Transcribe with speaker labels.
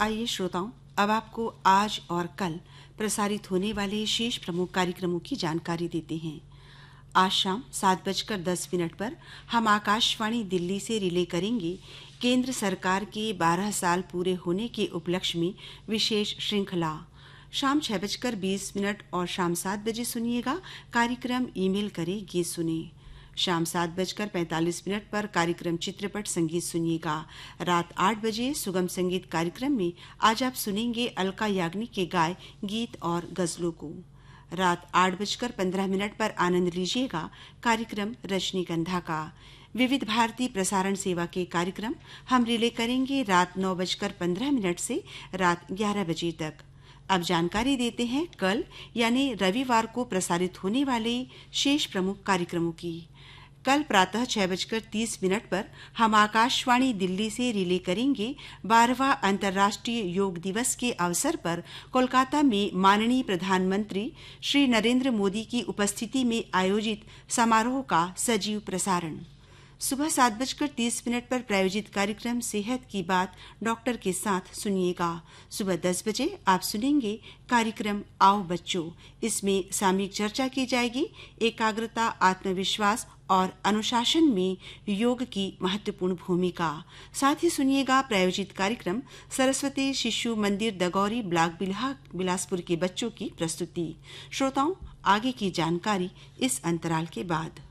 Speaker 1: आइए श्रोताओं, अब आपको आज और कल प्रसारित होने वाले शेष प्रमुख कार्यक्रमों की जानकारी देते हैं। आज शाम 7:10 पर हम आकाशवाणी दिल्ली से रिले करेंगे केंद्र सरकार के 12 साल पूरे होने के उपलक्ष्य में विशेष श्रृंखला। शाम 6:20 और शाम 7 बजे सुनिएगा कार्यक्रम ईमेल करें गीत सुने। शाम 7:45 पर कार्यक्रम चित्रपट संगीत सुनिएगा। रात 8 बजे सुगम संगीत कार्यक्रम में आज आप सुनेंगे अलका याग्निक के गाए गीत और गजलों को। रात 8:15 पर आनंद लीजिएगा कार्यक्रम रजनीगंधा का। विविध भारती प्रसारण सेवा के कार्यक्रम हम रिले करेंगे रात 9:15 से रात 11 बजे तक। अब जानकारी देते हैं कल यानी रविवार को प्रसारित होने वाले शेष प्रमुख कार्यक्रमों की। कल प्रातः 6:30 पर हम आकाशवाणी दिल्ली से रिले करेंगे 12वां अंतर्राष्ट्रीय योग दिवस के अवसर पर कोलकाता में माननीय प्रधानमंत्री श्री नरेंद्र मोदी की उपस्थिति में आयोजित समारोह का सजीव प्रसारण। सुबह 7:30 पर प्रायोजित कार्यक्रम सेहत की बात डॉक्टर के साथ सुनिएगा। सुबह 10 बजे आप सुनेंगे कार्यक्रम आओ बच्चों। इसमें सामूहिक चर्चा की जाएगी एकाग्रता, आत्मविश्वास और अनुशासन में योग की महत्वपूर्ण भूमिका। साथ ही सुनिएगा प्रायोजित कार्यक्रम सरस्वती शिशु मंदिर दगौरी ब्लॉक बिलासपुर के बच्चों की प्रस्तुति। श्रोताओं, आगे की जानकारी इस अंतराल के बाद।